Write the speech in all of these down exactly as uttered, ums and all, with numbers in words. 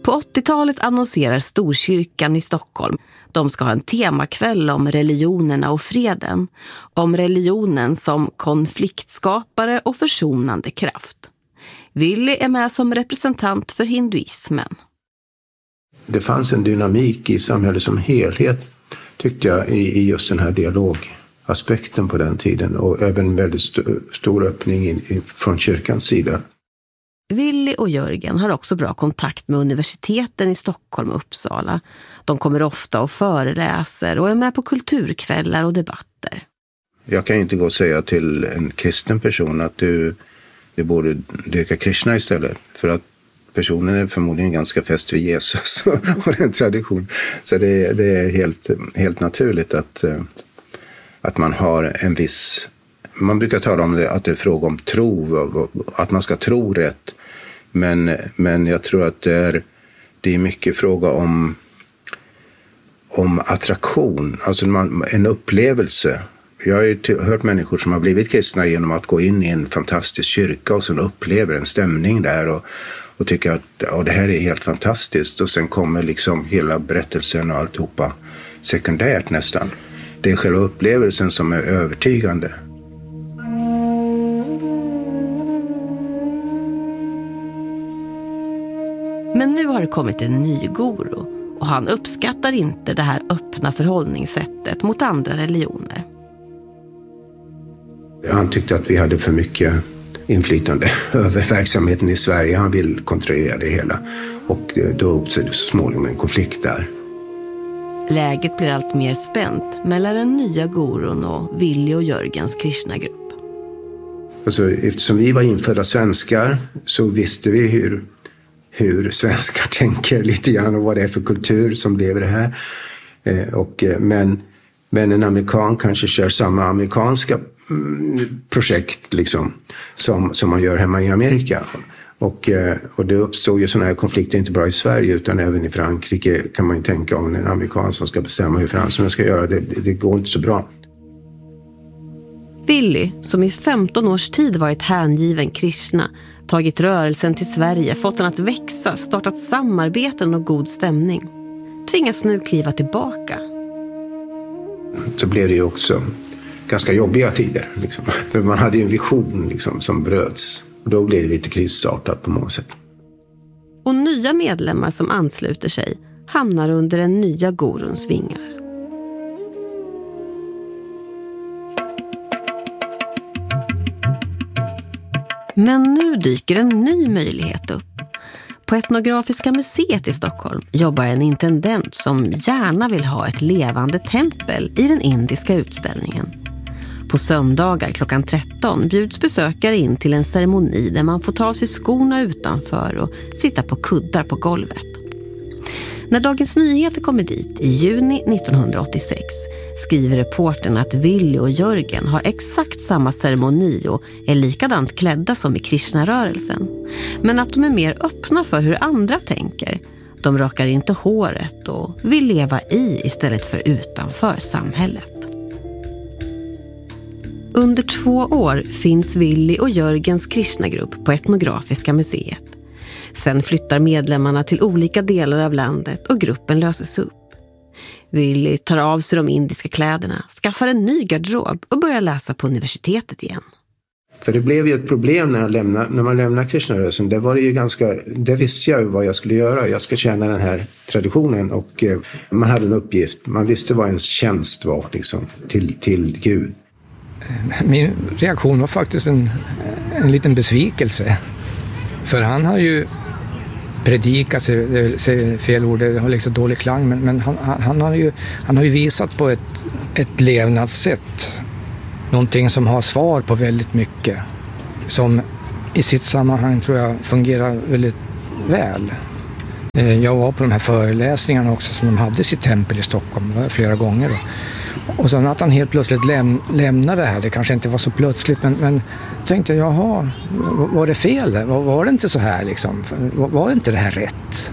På åttiotalet annonserar Storkyrkan i Stockholm. De ska ha en temakväll om religionerna och freden. Om religionen som konfliktskapare och försonande kraft. Willy är med som representant för hinduismen. Det fanns en dynamik i samhället som helhet, tyckte jag, i just den här dialogaspekten på den tiden. Och även väldigt st- stor öppning in, in, från kyrkans sida. Willy och Jörgen har också bra kontakt med universiteten i Stockholm och Uppsala. De kommer ofta och föreläser och är med på kulturkvällar och debatter. Jag kan ju inte gå och säga till en kristen person att du, du borde dyrka Krishna istället. För att personen är förmodligen ganska fäst vid Jesus och den tradition. Så det, det är helt, helt naturligt att, att man har en viss... Man brukar tala om det, att det är fråga om tro, att man ska tro rätt. Men, men jag tror att det är, det är mycket fråga om, om attraktion, alltså man, en upplevelse. Jag har ju hört människor som har blivit kristna genom att gå in i en fantastisk kyrka och sen upplever en stämning där och, och tycker att ja, det här är helt fantastiskt. Och sen kommer liksom hela berättelsen och alltihopa sekundärt nästan. Det är själva upplevelsen som är övertygande. Men nu har det kommit en ny guru och han uppskattar inte det här öppna förhållningssättet mot andra religioner. Han tyckte att vi hade för mycket inflytande över verksamheten i Sverige. Han vill kontrollera det hela och då uppstod så småningom en konflikt där. Läget blir allt mer spänt mellan den nya gurun och Willy och Jörgens Krishna-grupp. Alltså, eftersom vi var infödda svenskar så visste vi hur hur svenskar tänker lite grann och vad det är för kultur som lever det här. Eh, och, men, men en amerikan kanske kör samma amerikanska mm, projekt liksom, som, som man gör hemma i Amerika. Och, eh, och det uppstår ju sådana här konflikter inte bara i Sverige utan även i Frankrike kan man ju tänka om en amerikan som ska bestämma hur fransarna ska göra. Det, det går inte så bra. Willy, som i femton års tid varit hängiven Krishna, tagit rörelsen till Sverige, fått den att växa, startat samarbeten och god stämning, tvingas nu kliva tillbaka. Så blev det ju också ganska jobbiga tider. Liksom. För man hade ju en vision liksom, som bröts. Och då blev det lite krisstartat på många sätt. Och nya medlemmar som ansluter sig hamnar under den nya guruns vingar. Men nu dyker en ny möjlighet upp. På Etnografiska museet i Stockholm jobbar en intendent som gärna vill ha ett levande tempel i den indiska utställningen. På söndagar klockan tretton bjuds besökare in till en ceremoni där man får ta av sig skorna utanför och sitta på kuddar på golvet. När Dagens Nyheter kommer dit i juni nittonhundraåttiosex skriver reportern att Willy och Jörgen har exakt samma ceremoni och är likadant klädda som i Krishna-rörelsen. Men att de är mer öppna för hur andra tänker. De rakar inte håret och vill leva i istället för utanför samhället. Under två år finns Willy och Jörgens Krishna-grupp på Etnografiska museet. Sen flyttar medlemmarna till olika delar av landet och gruppen löses upp. Willy tar av sig de indiska kläderna, skaffar en ny garderob och börjar läsa på universitetet igen. För det blev ju ett problem när, jag lämnade, när man lämnade Krishna-rörelsen. Det var det ju ganska, det visste jag vad jag skulle göra. Jag ska tjäna den här traditionen och eh, man hade en uppgift. Man visste vad ens tjänst var liksom, till, till Gud. Min reaktion var faktiskt en, en liten besvikelse. För han har ju predikat, det är fel ord, det har liksom dålig klang, men, men han, han, har ju, han har ju visat på ett, ett levnadssätt. Någonting som har svar på väldigt mycket. Som i sitt sammanhang tror jag fungerar väldigt väl. Jag var på de här föreläsningarna också som de hade i sitt tempel i Stockholm flera gånger. Då. Och sen att han helt plötsligt läm- lämnade det här, det kanske inte var så plötsligt, men, men tänkte jag, jaha, var det fel? Var, var det inte så här liksom? Var, var inte det här rätt?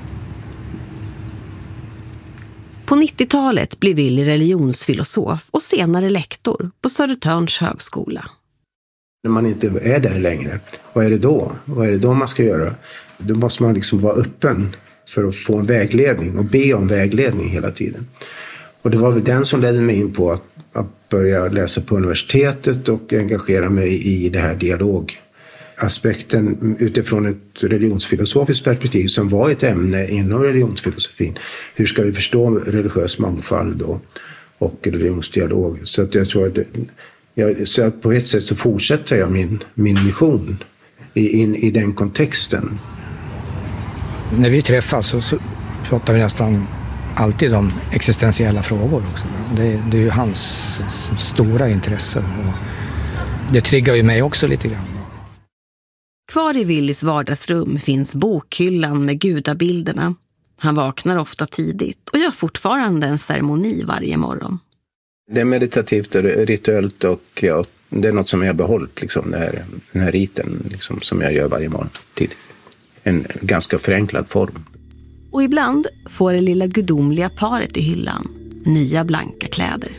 På nittiotalet blir Willy religionsfilosof och senare lektor på Södertörns högskola. När man inte är där längre, vad är det då? Vad är det då man ska göra? Då måste man liksom vara öppen för att få en vägledning och be om vägledning hela tiden. Och det var väl den som ledde mig in på att, att börja läsa på universitetet och engagera mig i det här dialogaspekten utifrån ett religionsfilosofiskt perspektiv som var ett ämne inom religionsfilosofin. Hur ska vi förstå religiös mångfald och, och religionsdialog? Så att jag tror att, jag, så att på ett sätt så fortsätter jag min, min mission i, in, i den kontexten. När vi träffas så, så pratar vi nästan alltid om existentiella frågor också. Det, det är ju hans stora intresse och det triggar ju mig också lite grann. Kvar i Willys vardagsrum finns bokhyllan med gudabilderna. Han vaknar ofta tidigt och gör fortfarande en ceremoni varje morgon. Det är meditativt och rituellt och ja, det är något som jag har behållit, liksom, den, här, den här riten liksom, som jag gör varje morgon tidigt. En ganska förenklad form. Och ibland får det lilla gudomliga paret i hyllan nya blanka kläder.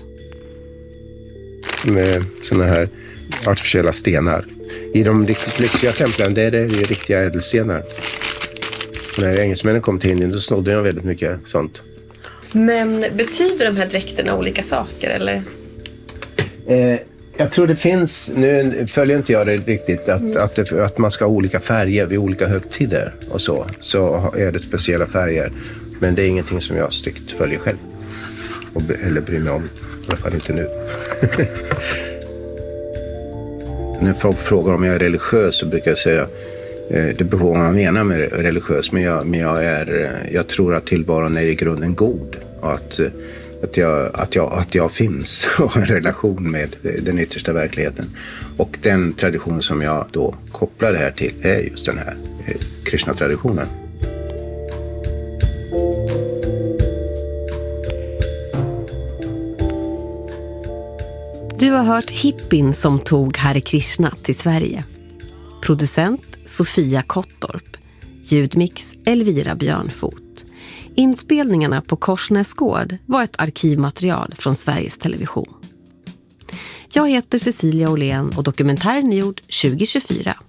Med såna här artificiella stenar. I de riktigt lyxiga templen där är det riktiga ädelstenar. När engelsmännen kom till Indien så snodde de väldigt mycket sånt. Men betyder de här dräkterna olika saker eller? Eh, jag tror det finns, nu följer inte jag det riktigt, att, mm. att, det, att man ska ha olika färger vid olika högtider och så. Så är det speciella färger. Men det är ingenting som jag strikt följer själv. Och, eller bryr mig om. I alla fall inte nu. När folk frågar om jag är religiös så brukar jag säga det beror på vad man menar med religiös, men jag, men jag, är, jag tror att tillvaron är i grunden god och att, att, jag, att, jag, att jag finns och har en relation med den yttersta verkligheten. Och den tradition som jag då kopplar det här till är just den här Krishna-traditionen. Du har hört hippin som tog Hare Krishna till Sverige. Producent Sofia Kottorp. Ljudmix Elvira Björnfot. Inspelningarna på Korsnäs gård var ett arkivmaterial från Sveriges Television. Jag heter Cecilia Åhlén och dokumentären är gjord tjugo tjugofyra.